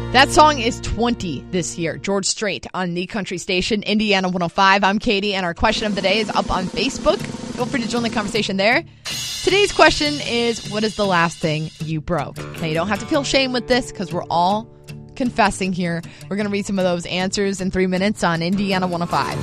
That song is 20 this year. George Strait on the country station, Indiana 105. I'm Katie, and our question of the day is up on Facebook. Feel free to join the conversation there. Today's question is, what is the last thing you broke? Now, you don't have to feel shame with this because we're all confessing here. We're going to read some of those answers in 3 minutes on Indiana 105.